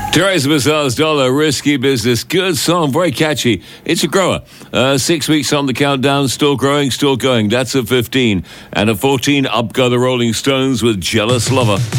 Teresa Bazaar's Dollar, Risky Business. Good song, very catchy. It's a grower. 6 weeks on the countdown, still growing, still going. That's a 15. And a 14, up go the Rolling Stones with Jealous Lover.